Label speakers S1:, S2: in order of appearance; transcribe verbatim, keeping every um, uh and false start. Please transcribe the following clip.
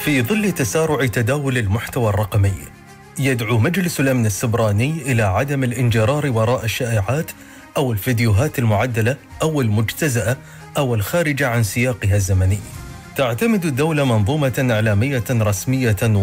S1: في ظل تسارع تداول المحتوى الرقمي، يدعو مجلس الأمن السبراني إلى عدم الانجرار وراء الشائعات أو الفيديوهات المعدلة أو المجتزأة أو الخارجة عن سياقها الزمني. تعتمد الدولة منظومة إعلامية رسمية